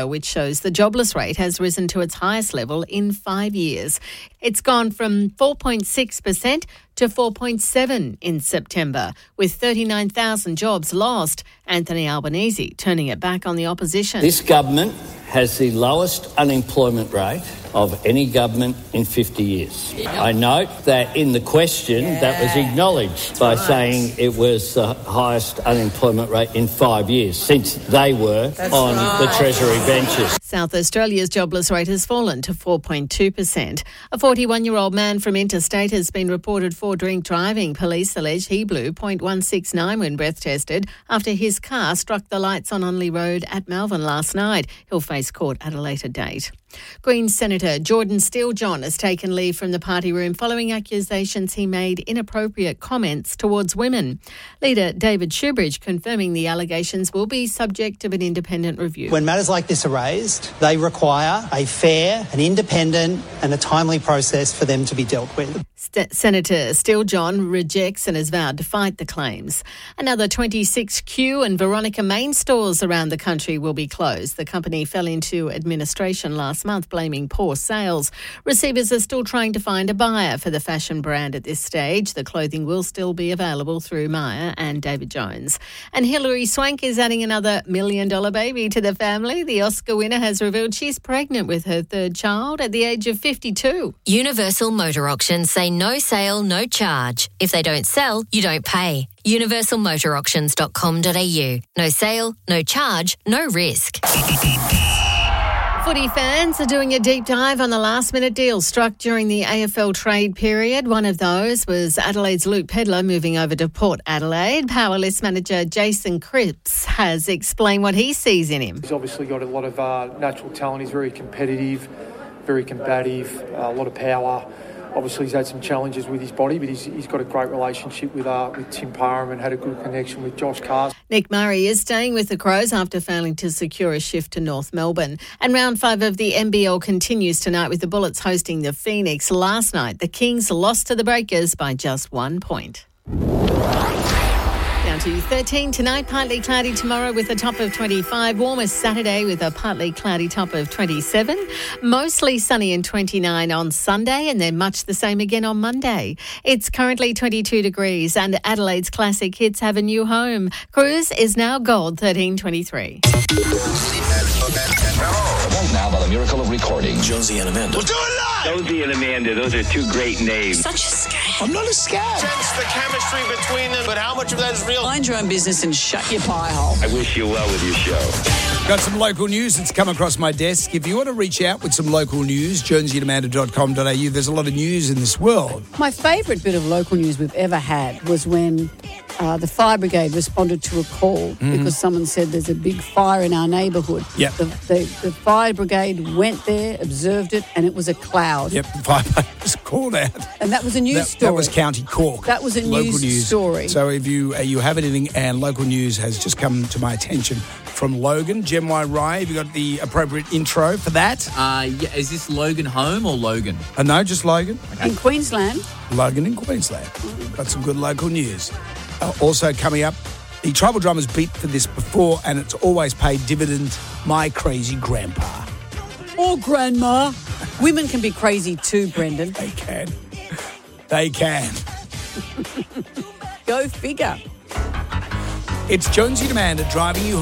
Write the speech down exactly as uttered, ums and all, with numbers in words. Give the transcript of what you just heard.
which shows the jobless rate has risen to its highest level in five years. It's gone from four point six percent to four point seven in September, with thirty-nine thousand jobs lost. Anthony Albanese turning it back on the opposition. This government has the lowest unemployment rate of any government in fifty years. I note that in the question yeah. that was acknowledged by right. saying it was the highest unemployment rate in five years since they were That's on right. the Treasury benches. South Australia's jobless rate has fallen to four point two percent. A forty-one-year-old man from interstate has been reported for drink driving. Police allege he blew point one six nine when breath tested after his car struck the lights on Unley Road at Melbourne last night. He'll face court at a later date. Greens Senator Jordan Steele-John has taken leave from the party room following accusations he made inappropriate comments towards women. Leader David Shoebridge confirming the allegations will be subject of an independent review. When matters like this are raised, they require a fair, an independent and a timely process for them to be dealt with. St- Senator Steele-John rejects and has vowed to fight the claims. Another twenty-six Q and Veronica Main stores around the country will be closed. The company fell into administration last month, blaming poor sales. Receivers are still trying to find a buyer for the fashion brand at this stage. The clothing will still be available through Myer and David Jones. And Hilary Swank is adding another million-dollar baby to the family. The Oscar winner has revealed she's pregnant with her third child at the age of fifty-two. Universal Motor Auctions say no sale, no charge. If they don't sell, you don't pay. universal motor auctions dot com dot a u. No sale, no charge, no risk. Footy fans are doing a deep dive on the last-minute deals struck during the A F L trade period. One of those was Adelaide's Luke Pedlar moving over to Port Adelaide. Powerless manager Jason Cripps has explained what he sees in him. He's obviously got a lot of uh, natural talent. He's very competitive, very combative, uh, a lot of power. Obviously, he's had some challenges with his body, but he's, he's got a great relationship with uh, with Tim Parham and had a good connection with Josh Carr. Nick Murray is staying with the Crows after failing to secure a shift to North Melbourne. And round five of the N B L continues tonight with the Bullets hosting the Phoenix. Last night, the Kings lost to the Breakers by just one point. Down to thirteen tonight, partly cloudy tomorrow with a top of twenty-five. Warmest Saturday with a partly cloudy top of twenty-seven. Mostly sunny and twenty-nine on Sunday, and then much the same again on Monday. It's currently twenty-two degrees and Adelaide's classic hits have a new home. Cruise is now gold thirteen twenty-three. Now by the miracle of recording, Jonesy and Amanda. We'll do it live! Jonesy and Amanda, those are two great names. Such a scam. I'm not a scam. Sense the chemistry between them, but how much of that is real? Mind your own business and shut your pie hole. I wish you well with your show. Got some local news that's come across my desk. If you want to reach out with some local news, jonesy and amanda dot com dot a u. There's a lot of news in this world. My favourite bit of local news we've ever had was when uh, the fire brigade responded to a call mm. because someone said there's a big fire in our neighbourhood. Yep. The, the, the fire brigade went there, observed it, and it was a cloud. Yep, the fire brigade was called out. And that was a news that, story. That was County Cork. That was a local news, news story. So if you uh, you have anything, and local news has just come to my attention from Logan. Gem Y. Rye, have you got the appropriate intro for that? Uh, yeah, is this Logan home or Logan? Uh, no, just Logan. Okay. In Queensland. Logan in Queensland. Mm-hmm. Got some good local news. Uh, also coming up, the Tribal Drummers beat for this before, and it's always paid dividends. My crazy grandpa. Or grandma. Women can be crazy too, Brendan. They can. They can. Go figure. It's Jonesy and Amanda driving you home.